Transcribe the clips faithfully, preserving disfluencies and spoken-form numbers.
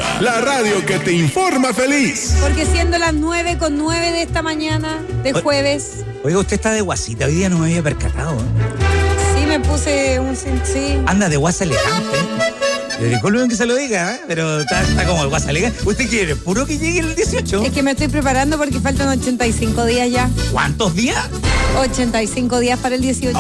Activa, la radio que te informa feliz. Porque siendo las nueve con nueve de esta mañana, de jueves. Oiga, usted está de guasita, hoy día no me había percatado. ¿eh? Sí, me puse un... Sí. Anda de guasa elegante. Disculpen que se lo diga, ¿eh? Pero está, está como el guasa elegante. ¿Usted quiere puro que llegue el dieciocho? Es que me estoy preparando porque faltan ochenta y cinco días ya. ¿Cuántos días? ochenta y cinco días para el dieciocho.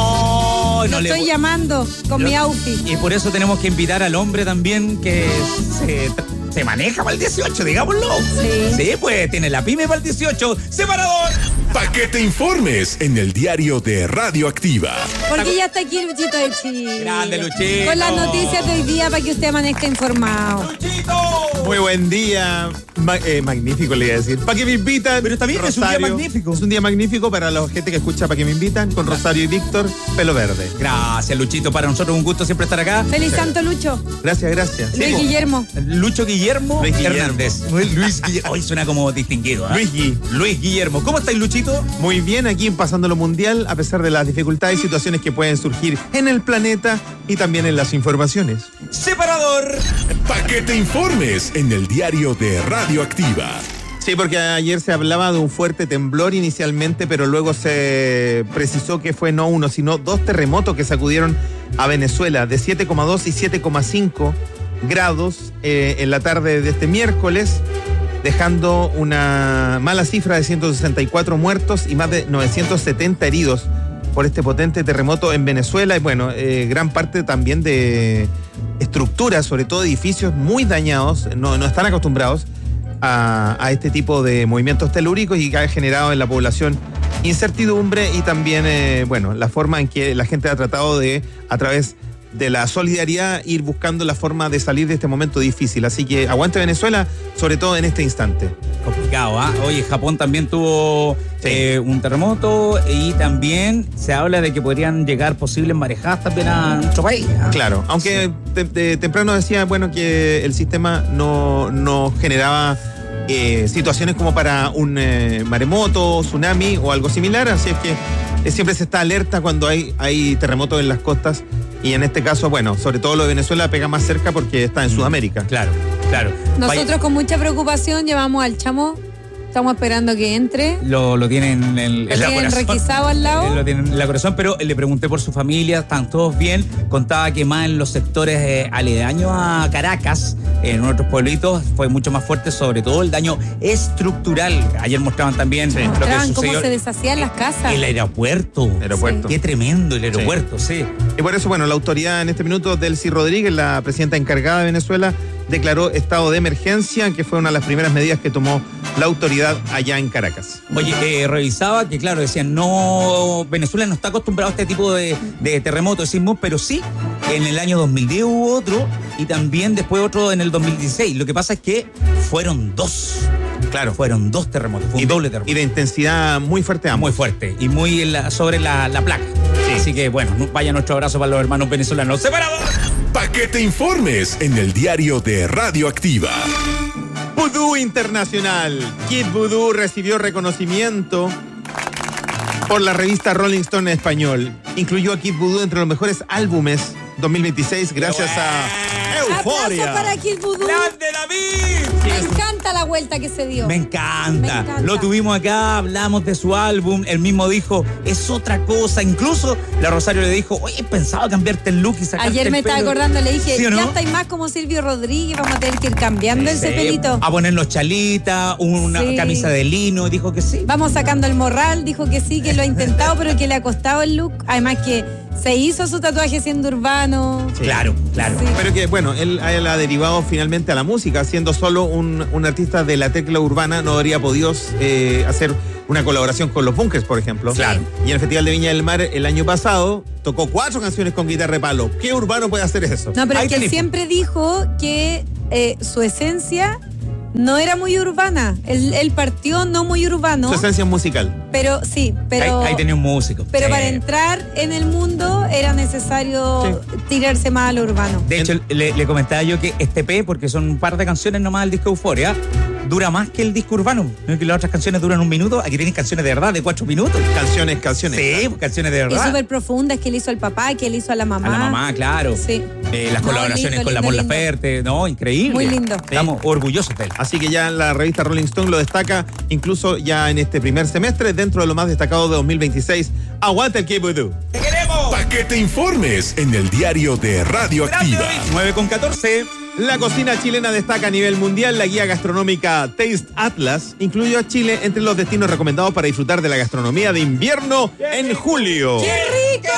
Oh, Lo no estoy le... llamando con Lo... mi outfit. Y por eso tenemos que invitar al hombre también que se, se maneja para el dieciocho, digámoslo. Sí. Sí, pues tiene la pyme para el dieciocho. ¡Separador! Para que te informes en el diario de Radio Activa. Porque ya está aquí Luchito de Chile. Grande, Luchito. Con las noticias de hoy día para que usted amanezca informado. ¡Luchito! Muy buen día. Ma- eh, magnífico le iba a decir. ¿Para qué me invitan? Pero está bien, es un día magnífico. Es un día magnífico para la gente que escucha ¿Para qué me invitan? Con Rosario y Víctor, pelo verde. Gracias, Luchito. Para nosotros un gusto siempre estar acá. Feliz Santo Lucho. Gracias, gracias. Luis Sí, Guillermo. Lucho Guillermo, Luis Guillermo. Hernández. Luis Guillermo. Hoy suena como distinguido. ¿eh? Luis Gui. Luis Guillermo. ¿Cómo estáis, Luchito? Muy bien, aquí pasando lo mundial, a pesar de las dificultades y situaciones que pueden surgir en el planeta y también en las informaciones. Separador. Para que te informes en el diario de Radio Activa. Sí, porque ayer se hablaba de un fuerte temblor inicialmente, pero luego se precisó que fue no uno, sino dos terremotos que sacudieron a Venezuela de siete coma dos y siete coma cinco grados eh, en la tarde de este miércoles, dejando una mala cifra de ciento sesenta y cuatro muertos y más de novecientos setenta heridos por este potente terremoto en Venezuela. Y bueno, eh, gran parte también de estructuras, sobre todo edificios muy dañados, no, no están acostumbrados a, a este tipo de movimientos telúricos y que ha generado en la población incertidumbre y también, eh, bueno, la forma en que la gente ha tratado de, a través de la solidaridad, ir buscando la forma de salir de este momento difícil. Así que aguante Venezuela, sobre todo en este instante. Complicado, ¿ah? ¿eh? Oye, Japón también tuvo Sí. eh, un terremoto y también se habla de que podrían llegar posibles marejadas también a nuestro país. ¿ah? Claro, aunque de, de temprano decía, bueno, que el sistema no, no generaba eh, situaciones como para un eh, maremoto, tsunami o algo similar, así es que eh, siempre se está alerta cuando hay, hay terremotos en las costas y en este caso, bueno, sobre todo lo de Venezuela pega más cerca porque está en Sudamérica. Claro, claro. Nosotros Vaya, con mucha preocupación llevamos al chamo. Estamos esperando que entre. lo, lo tienen en, el, en la Tienen corazón. requisado al lado. Eh, Lo tienen en la corazón, pero le pregunté por su familia, están todos bien. Contaba que más en los sectores eh, aledaños a Caracas, en otros pueblitos, fue mucho más fuerte, sobre todo el daño estructural. Ayer mostraban también Sí. lo que Mostraban cómo sucedió. se deshacían las casas. El aeropuerto. Aeropuerto. Qué tremendo el aeropuerto, sí. Y por eso, bueno, la autoridad en este minuto, Delcy Rodríguez, la presidenta encargada de Venezuela, declaró estado de emergencia, que fue una de las primeras medidas que tomó la autoridad allá en Caracas. Oye, eh, revisaba que, claro, decían, no, Venezuela no está acostumbrado a este tipo de, de terremotos, de sismos, pero sí, en el año dos mil diez hubo otro y también después otro en el dos mil dieciséis. Lo que pasa es que fueron dos. Claro. Fueron dos terremotos, fue un Y de, doble terremoto. y de intensidad muy fuerte ambos. Muy fuerte y muy en la- sobre la, la placa. Así que, bueno, vaya nuestro abrazo para los hermanos venezolanos. ¡Separador! Para que te informes en el diario de Radio Activa. Vudú Internacional. Kid Vudú recibió reconocimiento por la revista Rolling Stone en español. Incluyó a Kid Vudú entre los mejores álbumes dos mil veintiséis gracias a Euforia. Aplauso para Kid Vudú. ¡Grande David! Me encanta la vuelta que se dio. Me encanta. Me encanta. Lo tuvimos acá, hablamos de su álbum. Él mismo dijo, es otra cosa. Incluso la Rosario le dijo, oye, pensaba cambiarte el look y sacarte Ayer me el estaba pelo. acordando, le dije, ¿Sí o no? ya estáis más como Silvio Rodríguez, vamos a tener que ir cambiando ese Sí, pelito. a ponernos chalita, una Sí. camisa de lino. Dijo que sí. Vamos sacando el morral, dijo que sí, que lo ha intentado, pero que le ha costado el look. Además que se hizo su tatuaje siendo urbano. Sí. Claro, claro. Sí. Pero que, bueno, él, él ha derivado finalmente a la música, siendo solo un, un artista de la tecla urbana, no habría podido eh, hacer una colaboración con los Bunkers, por ejemplo. Claro. Y en el Festival de Viña del Mar el año pasado tocó cuatro canciones con guitarra de palo. ¿Qué urbano puede hacer eso? No, pero Ahí es que él tenés. siempre dijo que eh, su esencia no era muy urbana. Él, él partió no muy urbano, Su esencia musical. pero sí, pero... Ahí, ahí tenía un músico. Pero Sí. para entrar en el mundo era necesario tirarse más a lo urbano. De hecho, le, le comentaba yo que este P, porque son un par de canciones nomás del disco Euforia, dura más que el disco urbano. No es que las otras canciones duran un minuto, aquí tienen canciones de verdad de cuatro minutos. Canciones, canciones. Sí, canciones de Y verdad. súper profundas que él hizo al papá, que él hizo a la mamá. A la mamá, claro. Sí. Eh, las No, colaboraciones lindo, con la lindo, Mon lindo. Laferte, ¿no? Increíble. Muy lindo. Estamos orgullosos de él. Así que ya la revista Rolling Stone lo destaca, incluso ya en este primer semestre, dentro de lo más destacado de dos mil veintiséis. Aguanta el K-Voodoo. ¡Te queremos! Para que te informes en el diario de Radio Activa. nueve con catorce. La cocina chilena destaca a nivel mundial. La guía gastronómica Taste Atlas incluyó a Chile entre los destinos recomendados para disfrutar de la gastronomía de invierno en julio. ¡Qué rico!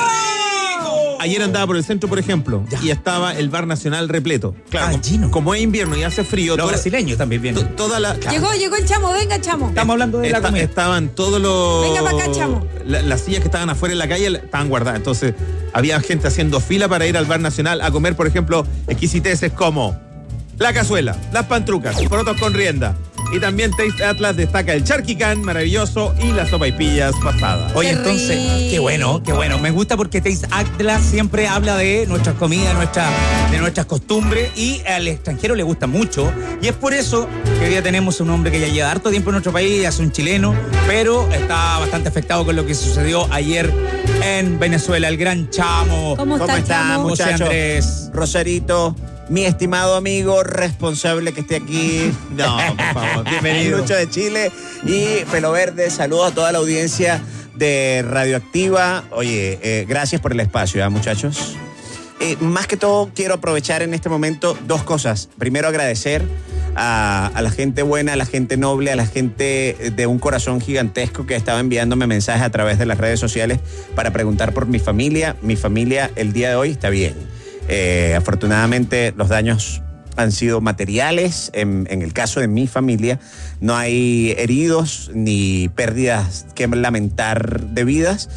Ayer andaba por el centro, por ejemplo, Ya. y estaba el bar nacional repleto. Claro, Ah, como- chino. como es invierno y hace frío, Los todo- brasileños también to- vienen. toda la... Llegó, llegó el chamo, venga, chamo. Estamos hablando de la Esta- comida. estaban todos los... Venga pa' acá, chamo. la- las sillas que estaban afuera en la calle estaban guardadas. Entonces, había gente haciendo fila para ir al bar nacional a comer, por ejemplo, exquisiteces como la cazuela, las pantrucas, porotos con rienda. Y también Taste Atlas destaca el charquicán maravilloso y las sopaipillas pasadas. Oye, Qué entonces, rico. qué bueno, qué bueno. Me gusta porque Taste Atlas siempre habla de nuestras comidas, nuestra, de nuestras costumbres y al extranjero le gusta mucho. Y es por eso que hoy día tenemos un hombre que ya lleva harto tiempo en nuestro país, es un chileno, pero está bastante afectado con lo que sucedió ayer en Venezuela. El gran Chamo. ¿Cómo está, ¿Cómo están, chamo? José muchachos? Andrés. Rosarito, mi estimado amigo responsable que esté aquí. No, por favor, bienvenido. Lucho de Chile y Pelo Verde. Saludos a toda la audiencia de Radioactiva. Oye, eh, gracias por el espacio, ¿eh, muchachos? Eh, más que todo, quiero aprovechar en este momento dos cosas. Primero, agradecer a, a la gente buena, a la gente noble, a la gente de un corazón gigantesco que estaba enviándome mensajes a través de las redes sociales para preguntar por mi familia. Mi familia el día de hoy está bien. Eh, afortunadamente los daños han sido materiales. En, en el caso de mi familia no hay heridos ni pérdidas que lamentar de vidas.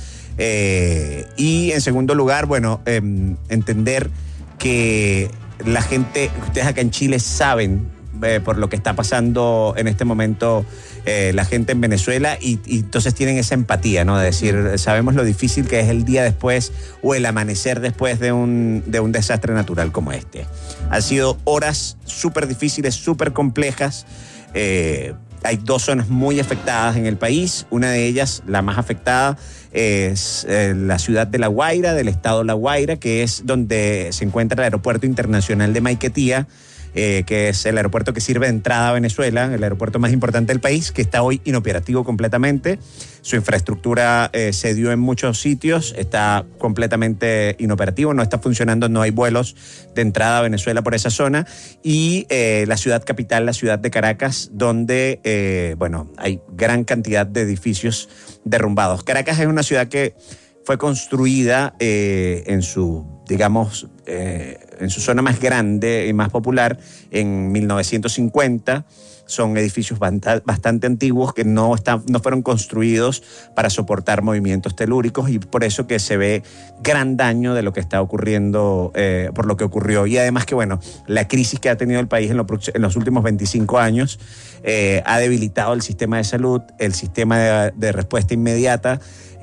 Eh, y en segundo lugar, bueno, eh, entender que la gente, ustedes acá en Chile saben eh, por lo que está pasando en este momento eh, la gente en Venezuela y, y entonces tienen esa empatía, ¿no? De decir, sabemos lo difícil que es el día después o el amanecer después de un, de un desastre natural como este. Han sido horas súper difíciles, súper complejas. Eh, hay dos zonas muy afectadas en el país. Una de ellas, la más afectada, es eh, la ciudad de La Guaira, del estado La Guaira, que es donde se encuentra el Aeropuerto Internacional de Maiquetía, eh, que es el aeropuerto que sirve de entrada a Venezuela, el aeropuerto más importante del país, que está hoy inoperativo completamente. Su infraestructura eh, se dio en muchos sitios, está completamente inoperativo, no está funcionando, no hay vuelos de entrada a Venezuela por esa zona. Y eh, la ciudad capital, la ciudad de Caracas, donde, eh, bueno, hay gran cantidad de edificios derrumbados. Caracas es una ciudad que fue construida eh, en su, digamos, eh, en su zona más grande y más popular en mil novecientos cincuenta. Son edificios bastante antiguos que no, están, no fueron construidos para soportar movimientos telúricos y por eso que se ve gran daño de lo que está ocurriendo, eh, por lo que ocurrió. Y además que, bueno, la crisis que ha tenido el país en, lo, en los últimos veinticinco años eh, ha debilitado el sistema de salud, el sistema de, de respuesta inmediata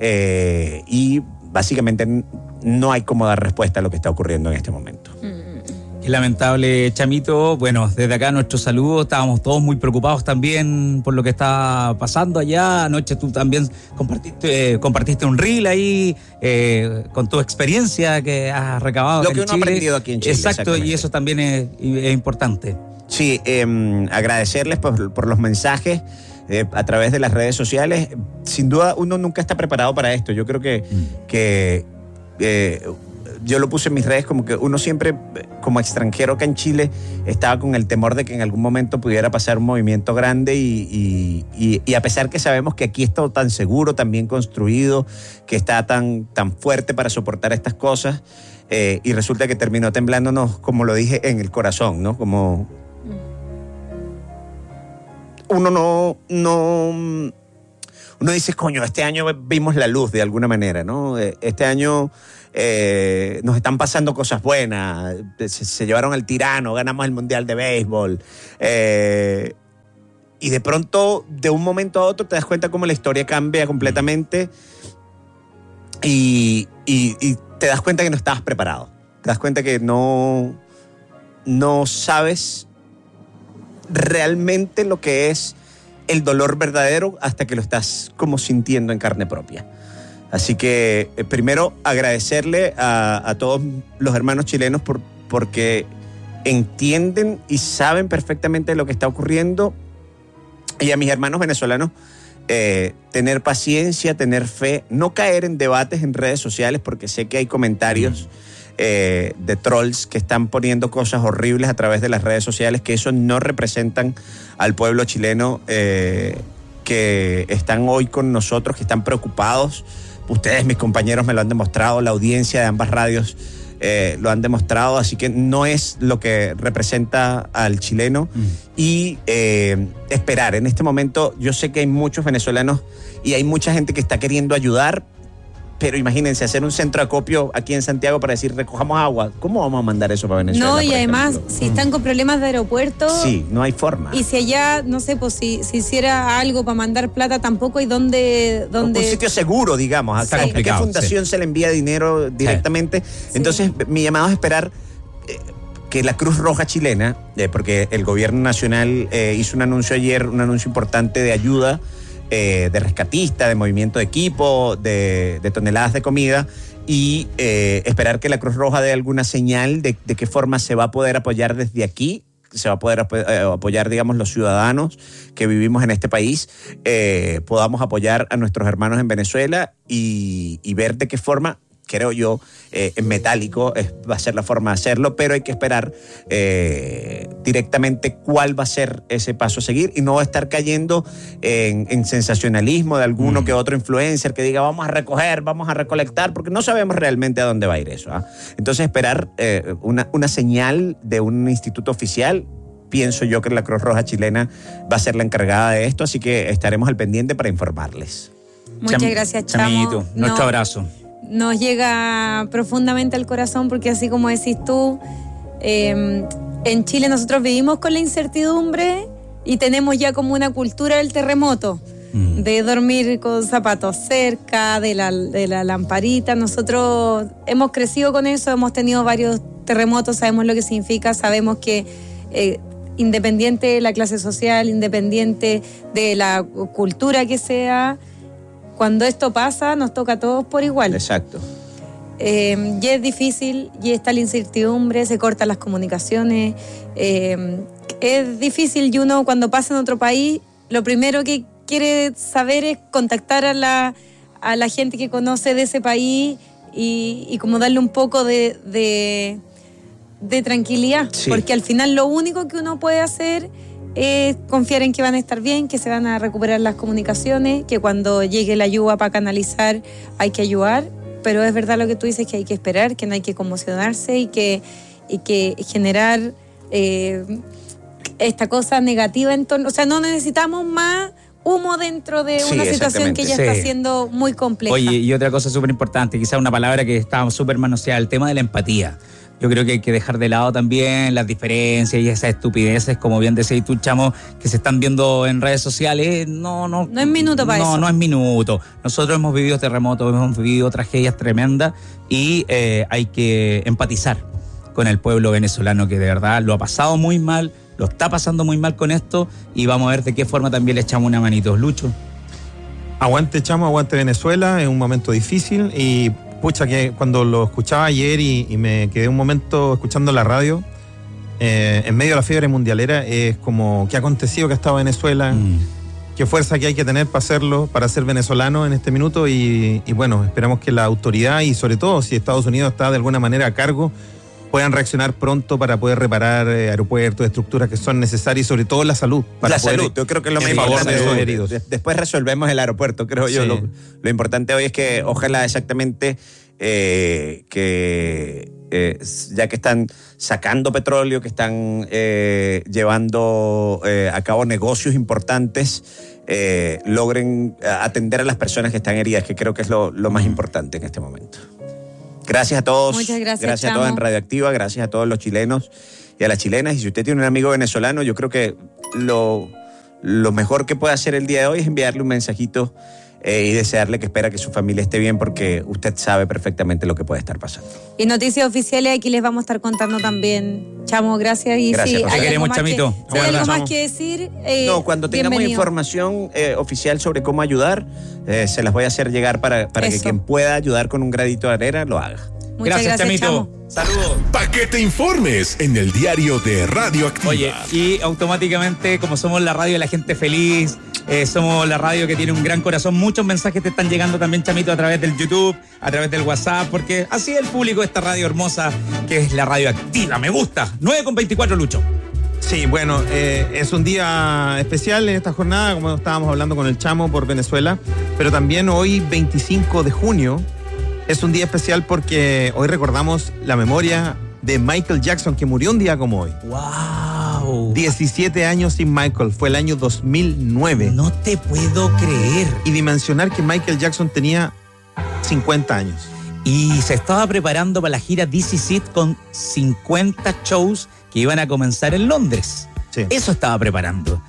eh, y básicamente no hay cómo dar respuesta a lo que está ocurriendo en este momento. Qué lamentable, Chamito. Bueno, desde acá nuestro saludo. Estábamos todos muy preocupados también por lo que está pasando allá. Anoche tú también compartiste, eh, compartiste un reel ahí eh, con tu experiencia que has recabado. Lo en que uno Chile. ha aprendido aquí en Chile. Exacto, y eso también es, es importante. Sí, eh, agradecerles por, por los mensajes eh, a través de las redes sociales. Sin duda, uno nunca está preparado para esto. Yo creo que, mm. que eh, yo lo puse en mis redes como que uno siempre, como extranjero acá en Chile, estaba con el temor de que en algún momento pudiera pasar un movimiento grande y, y, y, y a pesar que sabemos que aquí está tan seguro, tan bien construido, que está tan, tan fuerte para soportar estas cosas, eh, y resulta que terminó temblándonos, como lo dije, en el corazón, ¿no? Como uno no, no, uno dice, coño, este año vimos la luz de alguna manera, ¿no? Este año eh, nos están pasando cosas buenas, se, se llevaron al tirano, ganamos el Mundial de Béisbol, eh, y de pronto, de un momento a otro, te das cuenta cómo la historia cambia completamente y, y, y te das cuenta que no estabas preparado, te das cuenta que no, no sabes realmente lo que es el dolor verdadero hasta que lo estás como sintiendo en carne propia. Así que eh, primero agradecerle a, a todos los hermanos chilenos por, porque entienden y saben perfectamente lo que está ocurriendo. Y a mis hermanos venezolanos, eh, tener paciencia, tener fe, no caer en debates en redes sociales, porque sé que hay comentarios eh, de trolls que están poniendo cosas horribles a través de las redes sociales, que eso no representan al pueblo chileno, eh, que están hoy con nosotros, que están preocupados. Ustedes, mis compañeros, me lo han demostrado, la audiencia de ambas radios eh, lo han demostrado, así que no es lo que representa al chileno. Mm. Y eh, esperar, en este momento yo sé que hay muchos venezolanos y hay mucha gente que está queriendo ayudar, pero imagínense hacer un centro de acopio aquí en Santiago para decir recojamos agua. ¿Cómo vamos a mandar eso para Venezuela? No, y además, ejemplo? si están con problemas de aeropuerto... Sí, no hay forma. Y si allá, no sé, pues si, si hiciera algo para mandar plata, tampoco hay dónde... dónde... Un sitio seguro, digamos. Está ¿A qué complicado, fundación sí. se le envía dinero directamente? Sí. Entonces, sí. mi llamado es esperar eh, que la Cruz Roja chilena, eh, porque el gobierno nacional eh, hizo un anuncio ayer, un anuncio importante de ayuda, Eh, de rescatista, de movimiento de equipo, de, de toneladas de comida, y eh, esperar que la Cruz Roja dé alguna señal de, de qué forma se va a poder apoyar desde aquí, se va a poder apoyar, digamos, los ciudadanos que vivimos en este país, eh, podamos apoyar a nuestros hermanos en Venezuela y, y ver de qué forma, creo yo, eh, en metálico es, va a ser la forma de hacerlo, pero hay que esperar eh, directamente cuál va a ser ese paso a seguir y no estar cayendo en, en sensacionalismo de alguno mm. que otro influencer que diga vamos a recoger, vamos a recolectar, porque no sabemos realmente a dónde va a ir eso. ¿eh? Entonces esperar eh, una, una señal de un instituto oficial. Pienso yo que la Cruz Roja chilena va a ser la encargada de esto, así que estaremos al pendiente para informarles. Muchas Cham, gracias, Chamo. Chamito, nuestro no. abrazo. Nos llega profundamente al corazón porque así como decís tú, eh, en Chile nosotros vivimos con la incertidumbre y tenemos ya como una cultura del terremoto, mm. de dormir con zapatos cerca, de la, de la lamparita. Nosotros hemos crecido con eso, hemos tenido varios terremotos, sabemos lo que significa, sabemos que eh, independiente de la clase social, independiente de la cultura que sea, cuando esto pasa, nos toca a todos por igual. Exacto. Eh, y es difícil, y está la incertidumbre, se cortan las comunicaciones. Eh, es difícil y uno cuando pasa en otro país, lo primero que quiere saber es contactar a la, a la gente que conoce de ese país y, y como darle un poco de, de, de tranquilidad. Sí. Porque al final lo único que uno puede hacer es confiar en que van a estar bien, que se van a recuperar las comunicaciones, que cuando llegue la ayuda para canalizar hay que ayudar, pero es verdad lo que tú dices, que hay que esperar, que no hay que conmocionarse y que, y que generar eh, esta cosa negativa en torno, o sea, no necesitamos más humo dentro de sí, una situación que ya sí. está siendo muy compleja. Oye, y otra cosa súper importante, quizás una palabra que está súper manoseada, el tema de la empatía. Yo creo que hay que dejar de lado también las diferencias y esas estupideces, como bien decís tú, Chamo, que se están viendo en redes sociales. No, no. No es minuto para no, eso. No, no es minuto. Nosotros hemos vivido terremotos, hemos vivido tragedias tremendas y eh, hay que empatizar con el pueblo venezolano que de verdad lo ha pasado muy mal, lo está pasando muy mal con esto y vamos a ver de qué forma también le echamos una manito. Lucho. Aguante, Chamo, aguante Venezuela, es un momento difícil y... Pucha, que cuando lo escuchaba ayer y, y me quedé un momento escuchando la radio, eh, en medio de la fiebre mundialera, es como qué acontecido que ha estado Venezuela, mm. qué fuerza que hay que tener para hacerlo, para ser venezolano en este minuto y, y bueno, esperamos que la autoridad y sobre todo si Estados Unidos está de alguna manera a cargo, puedan reaccionar pronto para poder reparar eh, aeropuertos, estructuras que son necesarias y sobre todo la salud. Para la poder, salud, yo creo que es lo más importante. De esos heridos. Después resolvemos el aeropuerto, creo sí. yo. Lo, lo importante hoy es que ojalá exactamente eh, que eh, ya que están sacando petróleo, que están eh, llevando eh, a cabo negocios importantes, eh, logren atender a las personas que están heridas, que creo que es lo, lo más importante en este momento. Gracias a todos. Muchas gracias, Gracias Chamo. a todos en Radioactiva, gracias a todos los chilenos y a las chilenas. Y si usted tiene un amigo venezolano, yo creo que lo, lo mejor que puede hacer el día de hoy es enviarle un mensajito eh, y desearle que espera que su familia esté bien, porque usted sabe perfectamente lo que puede estar pasando. Y noticias oficiales aquí les vamos a estar contando también. Chamo, gracias. Y gracias, sí, José. hay Te queremos, algo más Chamito. Que, si hay algo más que decir, eh, No, cuando tengamos bienvenido. información eh, oficial sobre cómo ayudar, eh, se las voy a hacer llegar para, para que Eso. quien pueda ayudar con un granito de arena lo haga. Muchas gracias, gracias, Chamito. Chamo. Saludos. Para que te informes en el diario de Radio Activa. Oye, y automáticamente, como somos la radio de la gente feliz, eh, somos la radio que tiene un gran corazón, muchos mensajes te están llegando también, Chamito, a través del YouTube, a través del WhatsApp, porque así es el público de esta radio hermosa, que es la Radio Activa. Me gusta. nueve con veinticuatro, Lucho. Sí, bueno, eh, es un día especial en esta jornada, como estábamos hablando con el Chamo por Venezuela, pero también hoy, veinticinco de junio, es un día especial porque hoy recordamos la memoria de Michael Jackson, que murió un día como hoy. ¡Wow! diecisiete años sin Michael, fue el año dos mil nueve. No te puedo creer. Y dimensionar que Michael Jackson tenía cincuenta años. Y se estaba preparando para la gira This Is It con cincuenta shows que iban a comenzar en Londres. Sí. Eso estaba preparando.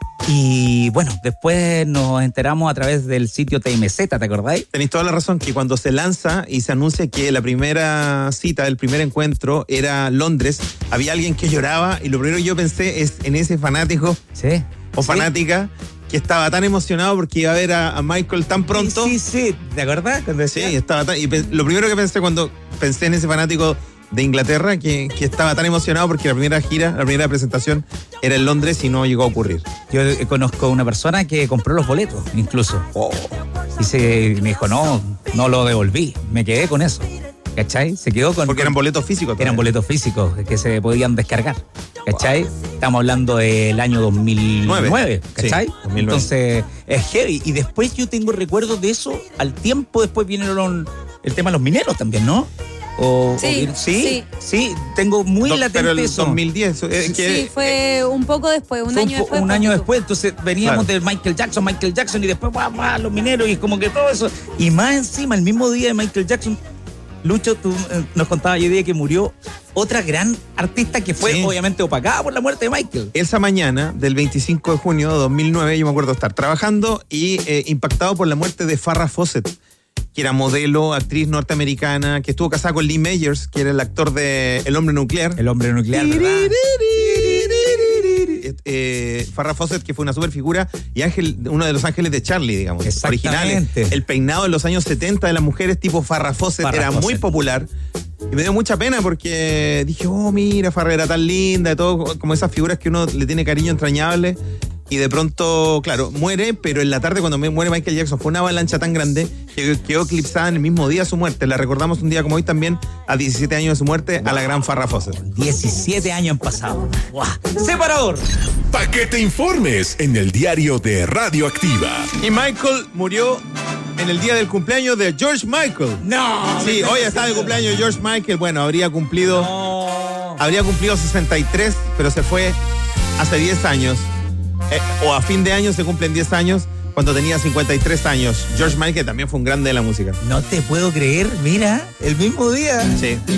Y bueno, después nos enteramos a través del sitio T M Z, ¿te acordáis? Tenéis toda la razón, que cuando se lanza y se anuncia que la primera cita, el primer encuentro era Londres, había alguien que lloraba y lo primero que yo pensé es en ese fanático Sí. o ¿Sí? fanática que estaba tan emocionado porque iba a ver a, a Michael tan pronto. Sí, sí, sí. ¿Te acordás? Cuando Sí, decía? estaba tan, y pe- lo primero que pensé cuando pensé en ese fanático de Inglaterra que, que estaba tan emocionado porque la primera gira, la primera presentación era en Londres y no llegó a ocurrir. Yo eh, conozco una persona que compró los boletos, incluso. Oh. Y se, me dijo, no, no lo devolví. Me quedé con eso. ¿Cachai? Se quedó con... Porque eran boletos físicos. Eran todavía. boletos físicos que se podían descargar, ¿cachai? Estamos hablando del año dos mil nueve, ¿cachai? Sí, dos mil nueve. Entonces, es heavy. Y después yo tengo recuerdos de eso. Al tiempo después vinieron el tema de los mineros también, ¿no? O, Sí, o- sí, sí. sí, tengo muy Do- latente pero el eso. dos mil diez. eh, que- Sí, fue un poco después, un Fue año po- después. un año ponte tú. después, entonces veníamos Claro. de Michael Jackson, Michael Jackson, y después va, va, los mineros, y como que todo eso. Y más encima, el mismo día de Michael Jackson, Lucho, tú eh, nos contabas hoy día que murió otra gran artista que fue Sí. obviamente opacada por la muerte de Michael. Esa mañana del veinticinco de junio de dos mil nueve, yo me acuerdo estar trabajando y eh, impactado por la muerte de Farrah Fawcett, que era modelo, actriz norteamericana, que estuvo casada con Lee Mayers, que era el actor de El Hombre Nuclear. El hombre nuclear, ¿verdad? Eh, Farrah Fawcett, que fue una super figura, y Ángel, uno de los ángeles de Charlie, digamos, originales. Exactamente. El peinado en los años setenta de las mujeres tipo Farrah Fawcett Farrah era muy Fawcett. popular. Y me dio mucha pena porque dije, oh, mira, Farrah era tan linda, y todo, como esas figuras que uno le tiene cariño entrañable. Y de pronto, claro, muere, pero en la tarde cuando me- muere Michael Jackson fue una avalancha tan grande que quedó eclipsada en el mismo día de su muerte. La recordamos un día como hoy también, a diecisiete años de su muerte, a la gran Farrah Fawcett. diecisiete años han pasado. ¡Guau! Separador. Para que te informes en el diario de Radio Activa. Y Michael murió en el día del cumpleaños de George Michael. No. Sí, hoy está de cumpleaños de George Michael. Bueno, habría cumplido, No. habría cumplido sesenta y tres, pero se fue hace diez años. Eh, o a fin de año se cumplen diez años, cuando tenía cincuenta y tres años. George Michael también fue un grande de la música. No te puedo creer, mira, el mismo día. Sí.